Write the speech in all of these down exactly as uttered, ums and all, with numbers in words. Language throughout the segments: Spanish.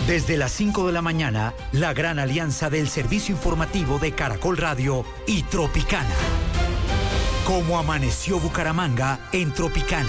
Desde las cinco de la mañana, la gran alianza del servicio informativo de Caracol Radio y Tropicana. Cómo amaneció Bucaramanga en Tropicana.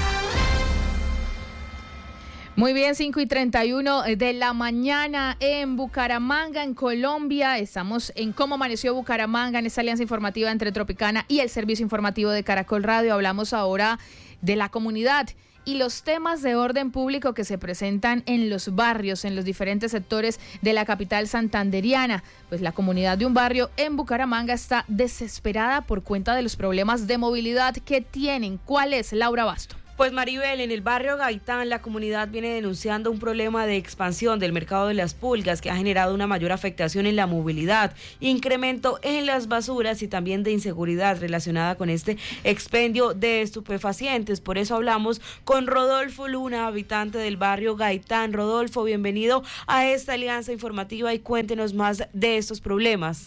Muy bien, cinco y treinta y uno de la mañana en Bucaramanga, en Colombia. Estamos en Cómo amaneció Bucaramanga, en esta alianza informativa entre Tropicana y el servicio informativo de Caracol Radio. Hablamos ahora de la comunidad y los temas de orden público que se presentan en los barrios, en los diferentes sectores de la capital santanderiana. Pues la comunidad de un barrio en Bucaramanga está desesperada por cuenta de los problemas de movilidad que tienen. ¿Cuál es, Laura Basto? Pues Maribel, en el barrio Gaitán la comunidad viene denunciando un problema de expansión del mercado de las pulgas que ha generado una mayor afectación en la movilidad, incremento en las basuras y también de inseguridad relacionada con este expendio de estupefacientes. Por eso hablamos con Rodolfo Luna, habitante del barrio Gaitán. Rodolfo, bienvenido a esta alianza informativa y cuéntenos más de estos problemas.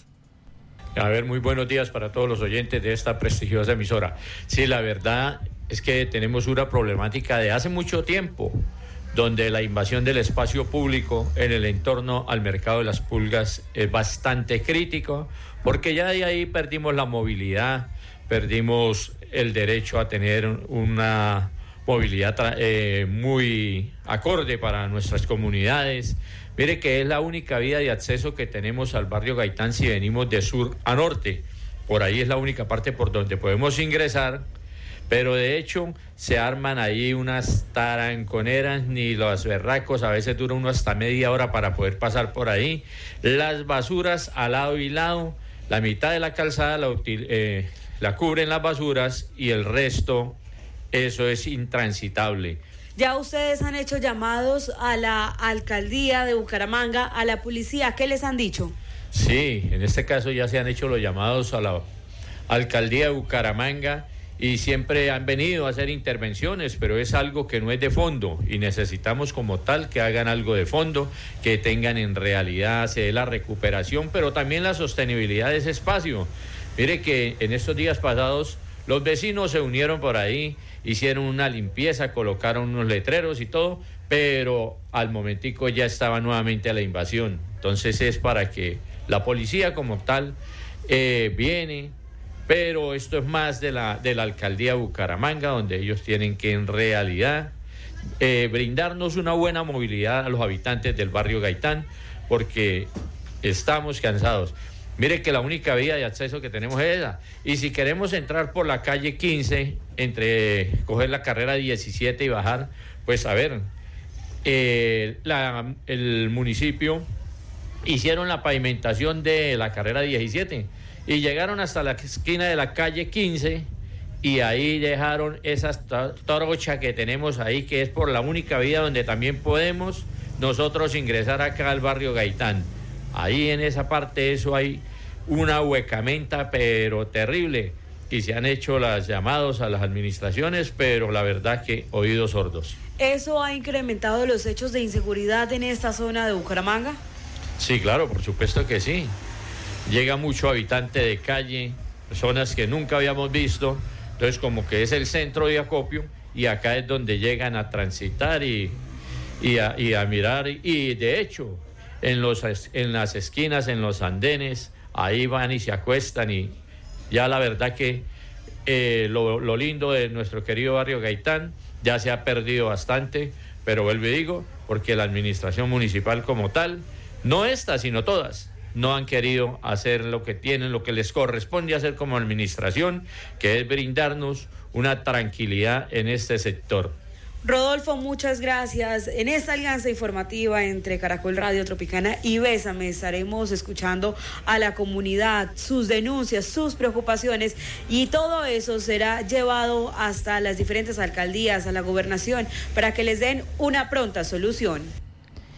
A ver, muy buenos días para todos los oyentes de esta prestigiosa emisora. Sí, la verdad es que tenemos una problemática de hace mucho tiempo, donde la invasión del espacio público en el entorno al mercado de las pulgas es bastante crítico, porque ya de ahí perdimos la movilidad, perdimos el derecho a tener una movilidad eh, muy acorde para nuestras comunidades. Mire que es la única vía de acceso que tenemos al barrio Gaitán si venimos de sur a norte. Por ahí es la única parte por donde podemos ingresar, pero de hecho se arman ahí unas taranconeras, ni los berracos, a veces dura uno hasta media hora para poder pasar por ahí. Las basuras a lado y lado, la mitad de la calzada la, eh, la cubren las basuras y el resto, eso es intransitable. Ya ustedes han hecho llamados a la alcaldía de Bucaramanga, a la policía, ¿qué les han dicho? Sí, en este caso ya se han hecho los llamados a la alcaldía de Bucaramanga y siempre han venido a hacer intervenciones, pero es algo que no es de fondo y necesitamos como tal que hagan algo de fondo, que tengan en realidad, se dé la recuperación, pero también la sostenibilidad de ese espacio. Mire que en estos días pasados los vecinos se unieron por ahí, hicieron una limpieza, colocaron unos letreros y todo, pero al momentico ya estaba nuevamente la invasión. Entonces es para que la policía como tal eh, viene, pero esto es más de la, de la alcaldía de Bucaramanga, donde ellos tienen que en realidad eh, brindarnos una buena movilidad a los habitantes del barrio Gaitán, porque estamos cansados. Mire que la única vía de acceso que tenemos es esa, y si queremos entrar por la calle quince, entre coger la carrera diecisiete y bajar, pues a ver, eh, la, el municipio hicieron la pavimentación de la carrera diecisiete, y llegaron hasta la esquina de la calle quince y ahí dejaron esa torocha que tenemos ahí, que es por la única vía donde también podemos nosotros ingresar acá al barrio Gaitán. Ahí en esa parte eso hay una huecamenta pero terrible y se han hecho los llamados a las administraciones, pero la verdad que oídos sordos. ¿Eso ha incrementado los hechos de inseguridad en esta zona de Bucaramanga? Sí, claro, por supuesto que sí. Llega mucho habitante de calle, personas que nunca habíamos visto, entonces como que es el centro de acopio y acá es donde llegan a transitar y, y, a, y a mirar, y de hecho en, los, en las esquinas, en los andenes, ahí van y se acuestan, y ya la verdad que eh, lo, lo lindo de nuestro querido barrio Gaitán ya se ha perdido bastante, pero vuelvo y digo, porque la administración municipal como tal, no esta, sino todas, no han querido hacer lo que tienen, lo que les corresponde hacer como administración, que es brindarnos una tranquilidad en este sector. Rodolfo, muchas gracias. En esta alianza informativa entre Caracol Radio, Tropicana y Bésame estaremos escuchando a la comunidad, sus denuncias, sus preocupaciones, y todo eso será llevado hasta las diferentes alcaldías, a la gobernación, para que les den una pronta solución.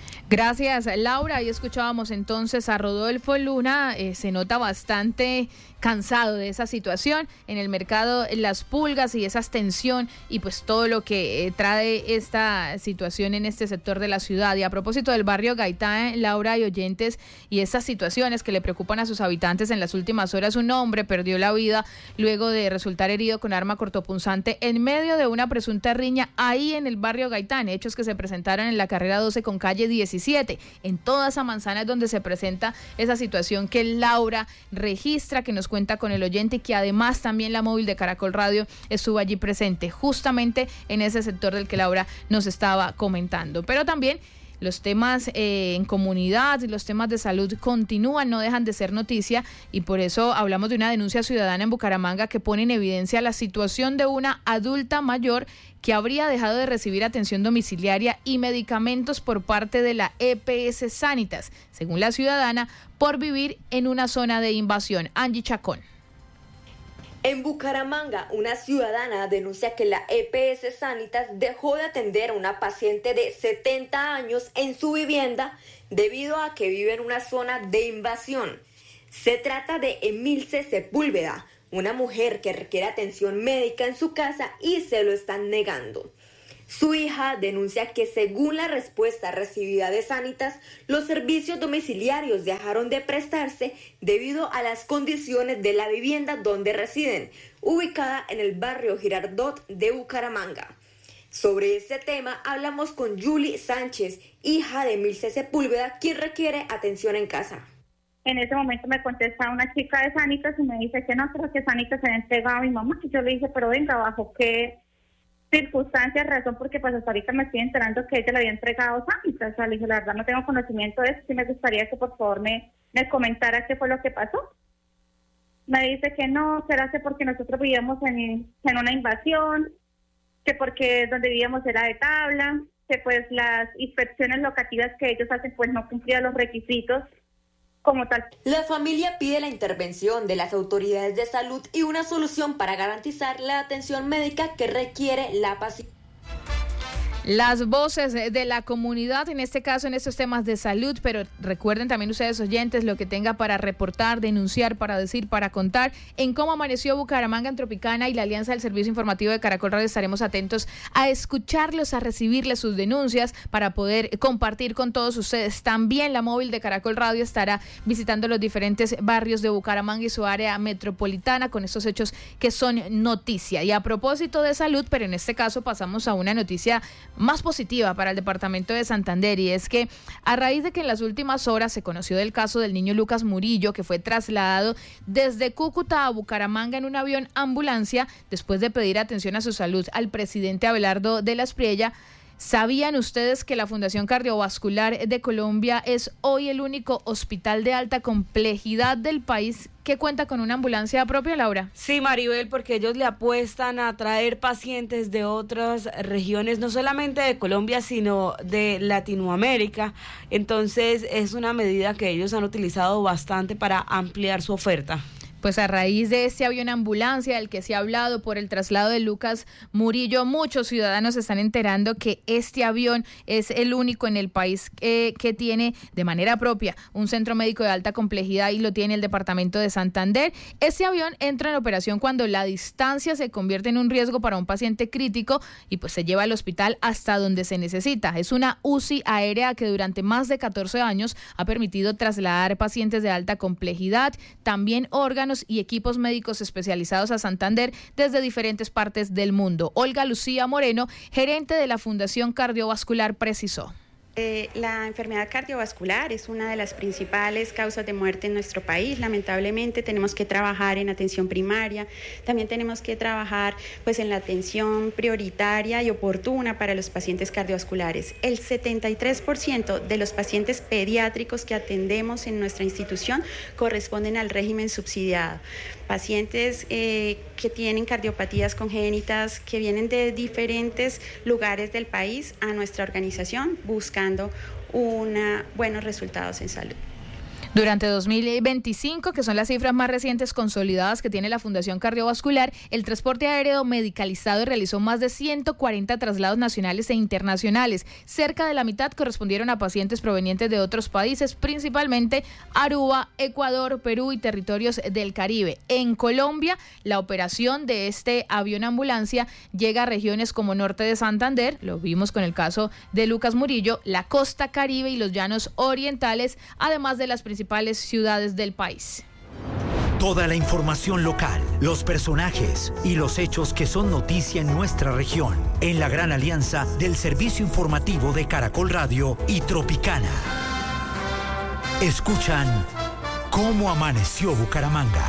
Gracias, Laura. Y escuchábamos entonces a Rodolfo Luna. Eh, se nota bastante cansado de esa situación en el mercado, las pulgas y esa tensión y pues todo lo que eh, trae esta situación en este sector de la ciudad. Y a propósito del barrio Gaitán, Laura y oyentes, y estas situaciones que le preocupan a sus habitantes, en las últimas horas un hombre perdió la vida luego de resultar herido con arma cortopunzante en medio de una presunta riña ahí en el barrio Gaitán, hechos que se presentaron en la carrera doce con calle diecisiete. En toda esa manzana es donde se presenta esa situación que Laura registra, que nos cuenta con el oyente y que además también la móvil de Caracol Radio estuvo allí presente, justamente en ese sector del que Laura nos estaba comentando. Pero también los temas eh, en comunidad y los temas de salud continúan, no dejan de ser noticia, y por eso hablamos de una denuncia ciudadana en Bucaramanga que pone en evidencia la situación de una adulta mayor que habría dejado de recibir atención domiciliaria y medicamentos por parte de la E P S Sanitas, según la ciudadana, por vivir en una zona de invasión. Angie Chacón. En Bucaramanga, una ciudadana denuncia que la E P S Sanitas dejó de atender a una paciente de setenta años en su vivienda debido a que vive en una zona de invasión. Se trata de Emilce Sepúlveda, una mujer que requiere atención médica en su casa y se lo están negando. Su hija denuncia que según la respuesta recibida de Sanitas, los servicios domiciliarios dejaron de prestarse debido a las condiciones de la vivienda donde residen, ubicada en el barrio Girardot de Bucaramanga. Sobre este tema hablamos con Julie Sánchez, hija de Emilce Sepúlveda, quien requiere atención en casa. En ese momento me contesta una chica de Sanitas y me dice que no, pero que Sanitas se ha entregado a mi mamá. Y yo le dije, pero venga, ¿bajo qué circunstancias, razón? Porque pues hasta ahorita me estoy enterando que ella le había entregado Sanitas. O sea, le dije, la verdad no tengo conocimiento de eso, sí me gustaría que por favor me, me comentara qué fue lo que pasó. Me dice que no, será que porque nosotros vivíamos en, en una invasión, que porque donde vivíamos era de tabla, que pues las inspecciones locativas que ellos hacen pues no cumplían los requisitos como tal. La familia pide la intervención de las autoridades de salud y una solución para garantizar la atención médica que requiere la paciente. Las voces de la comunidad, en este caso en estos temas de salud, pero recuerden también ustedes oyentes lo que tenga para reportar, denunciar, para decir, para contar. En Cómo Amaneció Bucaramanga en Tropicana y la Alianza del Servicio Informativo de Caracol Radio estaremos atentos a escucharlos, a recibirles sus denuncias para poder compartir con todos ustedes. También la móvil de Caracol Radio estará visitando los diferentes barrios de Bucaramanga y su área metropolitana con estos hechos que son noticia. Y a propósito de salud, pero en este caso pasamos a una noticia más positiva para el departamento de Santander, y es que a raíz de que en las últimas horas se conoció del caso del niño Lucas Murillo, que fue trasladado desde Cúcuta a Bucaramanga en un avión ambulancia después de pedir atención a su salud al presidente Abelardo de la Espriella, ¿sabían ustedes que la Fundación Cardiovascular de Colombia es hoy el único hospital de alta complejidad del país que cuenta con una ambulancia propia, Laura? Sí, Maribel, porque ellos le apuestan a traer pacientes de otras regiones, no solamente de Colombia, sino de Latinoamérica. Entonces, es una medida que ellos han utilizado bastante para ampliar su oferta. Pues a raíz de este avión ambulancia del que se ha hablado por el traslado de Lucas Murillo, muchos ciudadanos se están enterando que este avión es el único en el país eh, que tiene de manera propia un centro médico de alta complejidad, y lo tiene el departamento de Santander. Este avión entra en operación cuando la distancia se convierte en un riesgo para un paciente crítico y pues se lleva al hospital hasta donde se necesita. Es una U C I aérea que durante más de catorce años ha permitido trasladar pacientes de alta complejidad, también órganos y equipos médicos especializados a Santander desde diferentes partes del mundo. Olga Lucía Moreno, gerente de la Fundación Cardiovascular, precisó. Eh, la enfermedad cardiovascular es una de las principales causas de muerte en nuestro país. Lamentablemente tenemos que trabajar en atención primaria, también tenemos que trabajar pues en la atención prioritaria y oportuna para los pacientes cardiovasculares. El setenta y tres por ciento de los pacientes pediátricos que atendemos en nuestra institución corresponden al régimen subsidiado. Pacientes eh, que tienen cardiopatías congénitas, que vienen de diferentes lugares del país a nuestra organización buscando una, buenos resultados en salud. Durante dos mil veinticinco, que son las cifras más recientes consolidadas que tiene la Fundación Cardiovascular, el transporte aéreo medicalizado realizó más de ciento cuarenta traslados nacionales e internacionales. Cerca de la mitad correspondieron a pacientes provenientes de otros países, principalmente Aruba, Ecuador, Perú y territorios del Caribe. En Colombia, la operación de este avión ambulancia llega a regiones como norte de Santander, lo vimos con el caso de Lucas Murillo, la costa Caribe y los llanos orientales, además de las principales ciudades del país. Toda la información local, los personajes y los hechos que son noticia en nuestra región, en la gran alianza del servicio informativo de Caracol Radio y Tropicana. Escuchan Cómo Amaneció Bucaramanga.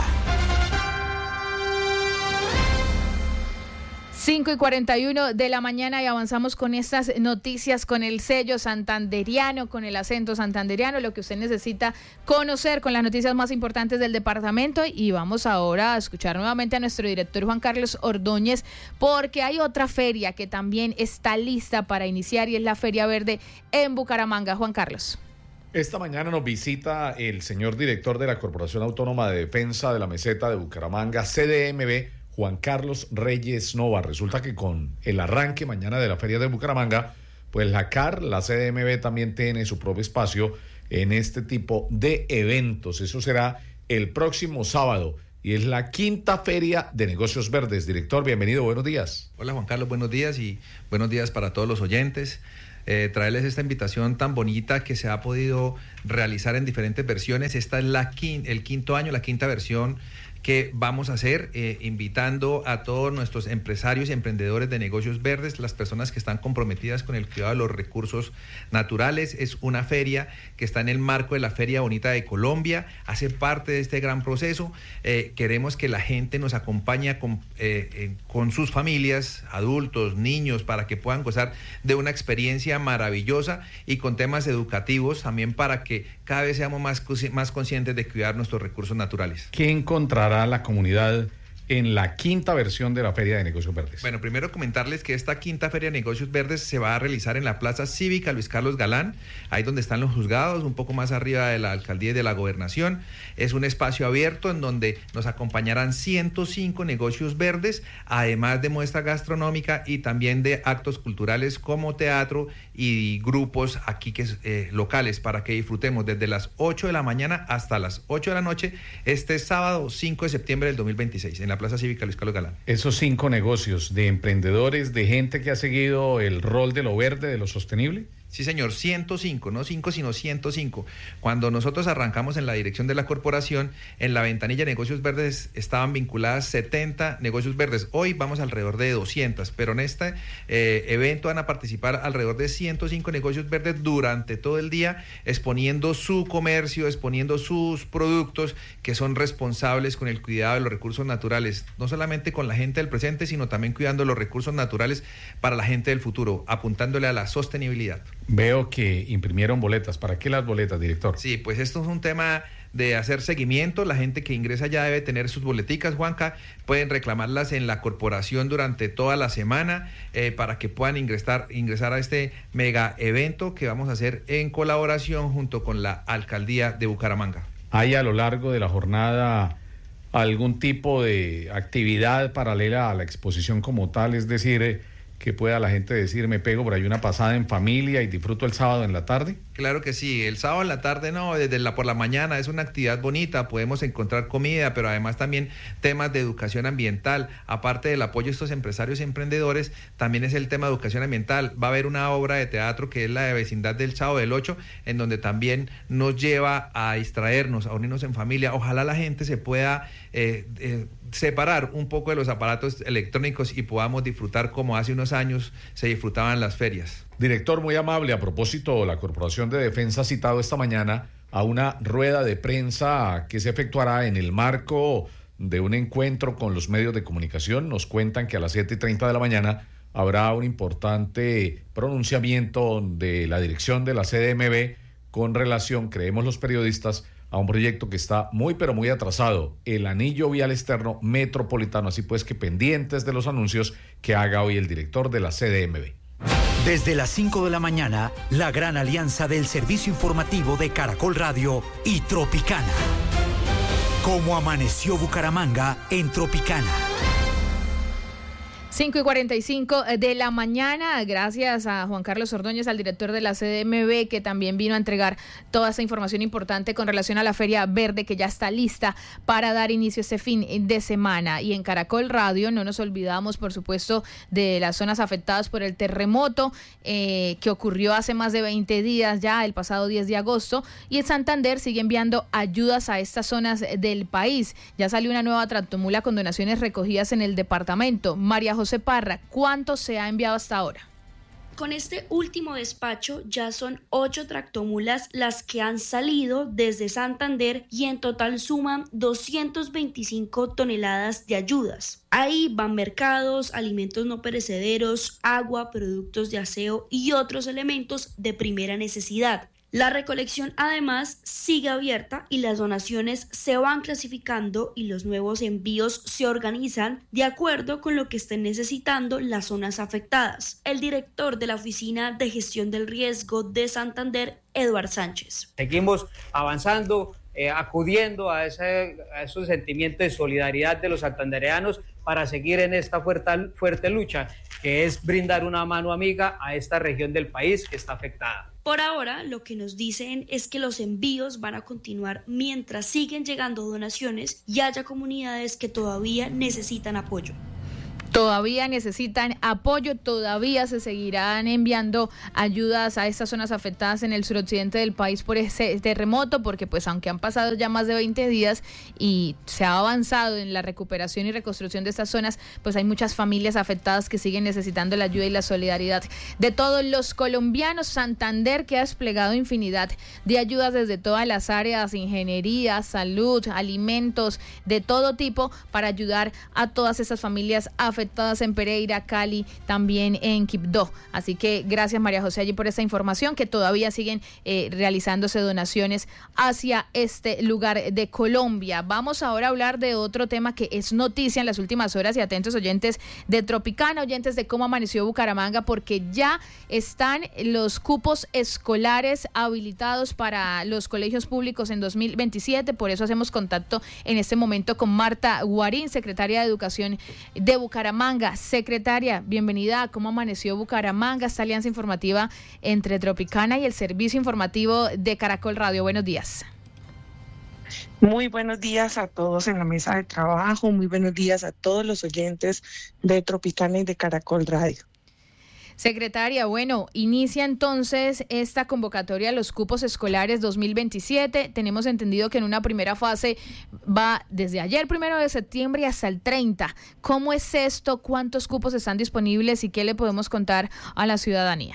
cinco y cuarenta y uno de la mañana y avanzamos con estas noticias con el sello santanderiano, con el acento santanderiano, lo que usted necesita conocer con las noticias más importantes del departamento. Y vamos ahora a escuchar nuevamente a nuestro director Juan Carlos Ordóñez, porque hay otra feria que también está lista para iniciar y es la Feria Verde en Bucaramanga. Juan Carlos. Esta mañana nos visita el señor director de la Corporación Autónoma de Defensa de la Meseta de Bucaramanga, C D M B, Juan Carlos Reyes Nova. Resulta que con el arranque mañana de la Feria de Bucaramanga, pues la C A R, la C D M B, también tiene su propio espacio en este tipo de eventos. Eso será el próximo sábado y es la quinta Feria de Negocios Verdes. Director, bienvenido, buenos días. Hola Juan Carlos, buenos días y buenos días para todos los oyentes. Eh, traerles esta invitación tan bonita que se ha podido realizar en diferentes versiones. Esta es la quin- el quinto año, la quinta versión que vamos a hacer, eh, invitando a todos nuestros empresarios y emprendedores de negocios verdes, las personas que están comprometidas con el cuidado de los recursos naturales. Es una feria que está en el marco de la Feria Bonita de Colombia, hace parte de este gran proceso. Eh, queremos que la gente nos acompañe con, eh, eh, con sus familias, adultos, niños, para que puedan gozar de una experiencia maravillosa y con temas educativos también para que cada vez seamos más, más conscientes de cuidar nuestros recursos naturales. ¿Qué encontrará la comunidad en la quinta versión de la Feria de Negocios Verdes? Bueno, primero comentarles que esta quinta Feria de Negocios Verdes se va a realizar en la Plaza Cívica Luis Carlos Galán, ahí donde están los juzgados, un poco más arriba de la Alcaldía y de la Gobernación. Es un espacio abierto en donde nos acompañarán ciento cinco negocios verdes, además de muestra gastronómica y también de actos culturales como teatro y grupos aquí que eh, locales, para que disfrutemos desde las ocho de la mañana hasta las ocho de la noche este sábado cinco de septiembre del dos mil veintiséis en la Plaza Cívica Luis Carlos Galán. Esos cinco negocios de emprendedores, de gente que ha seguido el rol de lo verde, de lo sostenible. Sí, señor, ciento cinco, no cinco, sino ciento cinco. Cuando nosotros arrancamos en la dirección de la corporación, en la ventanilla de negocios verdes estaban vinculadas setenta negocios verdes. Hoy vamos alrededor de doscientos, pero en este eh, evento van a participar alrededor de ciento cinco negocios verdes durante todo el día, exponiendo su comercio, exponiendo sus productos que son responsables con el cuidado de los recursos naturales, no solamente con la gente del presente, sino también cuidando los recursos naturales para la gente del futuro, apuntándole a la sostenibilidad. Veo que imprimieron boletas. ¿Para qué las boletas, director? Sí, pues esto es un tema de hacer seguimiento. La gente que ingresa ya debe tener sus boleticas, Juanca. Pueden reclamarlas en la corporación durante toda la semana eh, para que puedan ingresar, ingresar a este mega evento que vamos a hacer en colaboración junto con la Alcaldía de Bucaramanga. ¿Hay a lo largo de la jornada algún tipo de actividad paralela a la exposición como tal? Es decir, eh, que pueda la gente decir, me pego por ahí una pasada en familia y disfruto el sábado en la tarde. Claro que sí, el sábado en la tarde no, desde la por la mañana es una actividad bonita, podemos encontrar comida, pero además también temas de educación ambiental, aparte del apoyo a estos empresarios y emprendedores, también es el tema de educación ambiental. Va a haber una obra de teatro que es la de Vecindad del Chavo del Ocho, en donde también nos lleva a distraernos, a unirnos en familia. Ojalá la gente se pueda eh, eh, separar un poco de los aparatos electrónicos y podamos disfrutar como hace unos años se disfrutaban las ferias. Director, muy amable. A propósito, la Corporación de Defensa ha citado esta mañana a una rueda de prensa que se efectuará en el marco de un encuentro con los medios de comunicación. Nos cuentan que a las siete y treinta de la mañana habrá un importante pronunciamiento de la dirección de la C D M B con relación, creemos los periodistas, a un proyecto que está muy pero muy atrasado, el anillo vial externo metropolitano. Así pues que pendientes de los anuncios que haga hoy el director de la C D M B. Desde las cinco de la mañana, la gran alianza del servicio informativo de Caracol Radio y Tropicana. Cómo amaneció Bucaramanga en Tropicana. cinco y cuarenta y cinco de la mañana, gracias a Juan Carlos Ordóñez, al director de la C D M B, que también vino a entregar toda esta información importante con relación a la Feria Verde, que ya está lista para dar inicio este fin de semana. Y en Caracol Radio no nos olvidamos, por supuesto, de las zonas afectadas por el terremoto eh, que ocurrió hace más de veinte días ya, el pasado diez de agosto, y en Santander sigue enviando ayudas a estas zonas del país. Ya salió una nueva tractomula con donaciones recogidas en el departamento. María José Parra, ¿cuánto se ha enviado hasta ahora? Con este último despacho ya son ocho tractomulas las que han salido desde Santander y en total suman doscientas veinticinco toneladas de ayudas. Ahí van mercados, alimentos no perecederos, agua, productos de aseo y otros elementos de primera necesidad. La recolección además sigue abierta y las donaciones se van clasificando y los nuevos envíos se organizan de acuerdo con lo que estén necesitando las zonas afectadas. El director de la Oficina de Gestión del Riesgo de Santander, Eduard Sánchez. Seguimos avanzando, eh, acudiendo a, ese, a esos sentimientos de solidaridad de los santandereanos para seguir en esta fuerte, fuerte lucha, que es brindar una mano amiga a esta región del país que está afectada. Por ahora, lo que nos dicen es que los envíos van a continuar mientras siguen llegando donaciones y haya comunidades que todavía necesitan apoyo. Todavía necesitan apoyo, todavía se seguirán enviando ayudas a estas zonas afectadas en el suroccidente del país por ese terremoto, porque pues aunque han pasado ya más de veinte días y se ha avanzado en la recuperación y reconstrucción de estas zonas, pues hay muchas familias afectadas que siguen necesitando la ayuda y la solidaridad de todos los colombianos. Santander, que ha desplegado infinidad de ayudas desde todas las áreas, ingeniería, salud, alimentos, de todo tipo, para ayudar a todas estas familias afectadas afectadas en Pereira, Cali, también en Quibdó. Así que gracias, María José, allí por esta información, que todavía siguen eh, realizándose donaciones hacia este lugar de Colombia. Vamos ahora a hablar de otro tema que es noticia en las últimas horas, y atentos oyentes de Tropicana, oyentes de Cómo Amaneció Bucaramanga, porque ya están los cupos escolares habilitados para los colegios públicos en dos mil veintisiete. Por eso hacemos contacto en este momento con Marta Guarín, secretaria de Educación de Bucaramanga. Secretaria, bienvenida a Cómo Amaneció Bucaramanga, esta alianza informativa entre Tropicana y el servicio informativo de Caracol Radio. Buenos días. Muy buenos días a todos en la mesa de trabajo, muy buenos días a todos los oyentes de Tropicana y de Caracol Radio. Secretaria, bueno, inicia entonces esta convocatoria a los cupos escolares dos mil veintisiete. Tenemos entendido que en una primera fase va desde ayer, primero de septiembre, hasta el treinta. ¿Cómo es esto? ¿Cuántos cupos están disponibles y qué le podemos contar a la ciudadanía?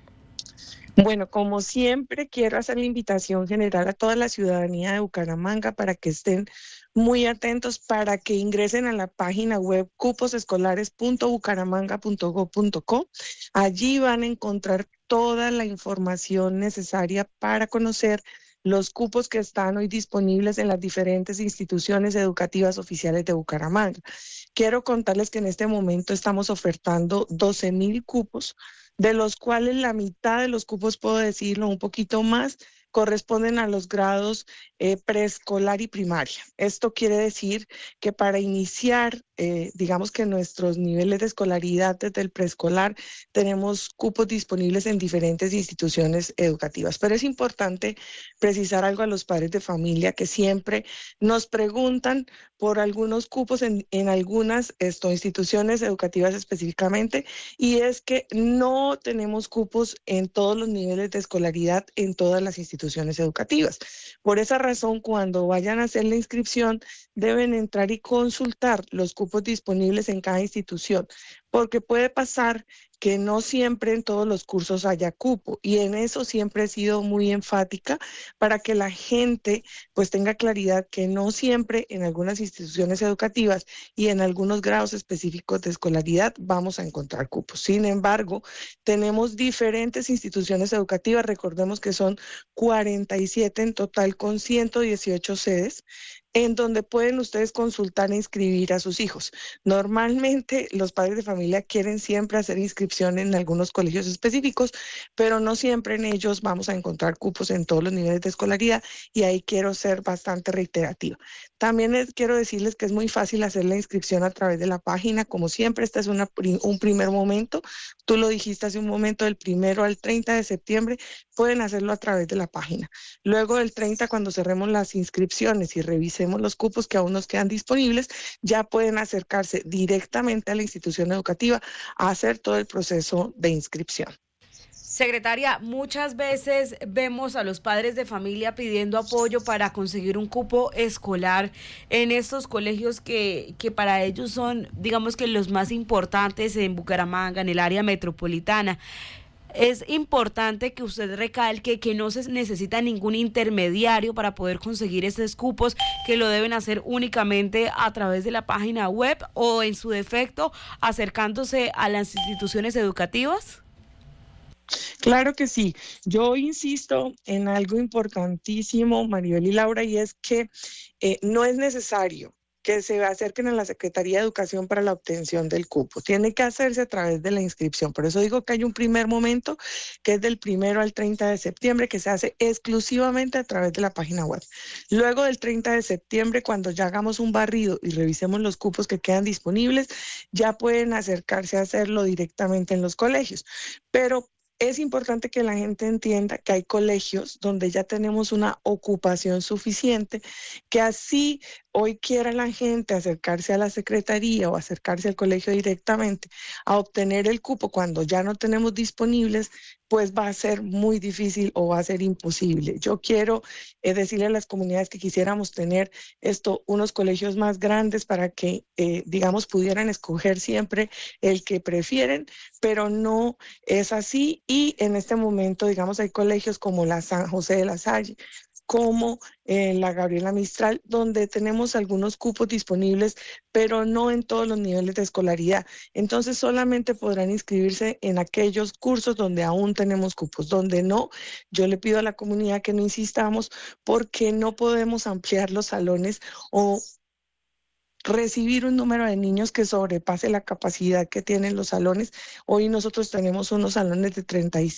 Bueno, como siempre, quiero hacer la invitación general a toda la ciudadanía de Bucaramanga para que estén muy atentos, para que ingresen a la página web cupos escolares punto bucaramanga punto gob punto co. Allí van a encontrar toda la información necesaria para conocer los cupos que están hoy disponibles en las diferentes instituciones educativas oficiales de Bucaramanga. Quiero contarles que en este momento estamos ofertando doce mil cupos, de los cuales la mitad de los cupos, puedo decirlo un poquito más, corresponden a los grados eh, preescolar y primaria. Esto quiere decir que para iniciar, eh, digamos que nuestros niveles de escolaridad desde el preescolar, tenemos cupos disponibles en diferentes instituciones educativas. Pero es importante precisar algo a los padres de familia que siempre nos preguntan por algunos cupos en, en algunas esto, instituciones educativas específicamente, y es que no tenemos cupos en todos los niveles de escolaridad en todas las instituciones educativas. Por esa razón, cuando vayan a hacer la inscripción, deben entrar y consultar los cupos disponibles en cada institución, porque puede pasar que no siempre en todos los cursos haya cupo, y en eso siempre he sido muy enfática para que la gente pues tenga claridad que no siempre en algunas instituciones educativas y en algunos grados específicos de escolaridad vamos a encontrar cupos. Sin embargo, tenemos diferentes instituciones educativas, recordemos que son cuarenta y siete en total con ciento dieciocho sedes, en donde pueden ustedes consultar e inscribir a sus hijos. Normalmente los padres de familia quieren siempre hacer inscripción en algunos colegios específicos, pero no siempre en ellos vamos a encontrar cupos en todos los niveles de escolaridad, y ahí quiero ser bastante reiterativa. También les quiero decirles que es muy fácil hacer la inscripción a través de la página. Como siempre, este es una, un primer momento. Tú lo dijiste hace un momento, del primero al treinta de septiembre, pueden hacerlo a través de la página. Luego del treinta, cuando cerremos las inscripciones y revisemos los cupos que aún nos quedan disponibles, ya pueden acercarse directamente a la institución educativa a hacer todo el proceso de inscripción. Secretaria, muchas veces vemos a los padres de familia pidiendo apoyo para conseguir un cupo escolar en estos colegios que, que para ellos son, digamos que los más importantes en Bucaramanga, en el área metropolitana. Es importante que usted recalque que no se necesita ningún intermediario para poder conseguir estos cupos, que lo deben hacer únicamente a través de la página web o, en su defecto, acercándose a las instituciones educativas. Claro que sí. Yo insisto en algo importantísimo, Maribel y Laura, y es que eh, no es necesario que se acerquen a la Secretaría de Educación para la obtención del cupo. Tiene que hacerse a través de la inscripción. Por eso digo que hay un primer momento, que es del primero al treinta de septiembre, que se hace exclusivamente a través de la página web. Luego del treinta de septiembre, cuando ya hagamos un barrido y revisemos los cupos que quedan disponibles, ya pueden acercarse a hacerlo directamente en los colegios. Pero es importante que la gente entienda que hay colegios donde ya tenemos una ocupación suficiente, que así hoy quiera la gente acercarse a la secretaría o acercarse al colegio directamente a obtener el cupo cuando ya no tenemos disponibles, pues va a ser muy difícil o va a ser imposible. Yo quiero eh, decirle a las comunidades que quisiéramos tener esto, unos colegios más grandes para que, eh, digamos, pudieran escoger siempre el que prefieren, pero no es así. Y en este momento, digamos, hay colegios como la San José de la Salle, como eh, la Gabriela Mistral, donde tenemos algunos cupos disponibles, pero no en todos los niveles de escolaridad. Entonces solamente podrán inscribirse en aquellos cursos donde aún tenemos cupos. Donde no, yo le pido a la comunidad que no insistamos, porque no podemos ampliar los salones o recibir un número de niños que sobrepase la capacidad que tienen los salones. Hoy nosotros tenemos unos salones de treinta y cinco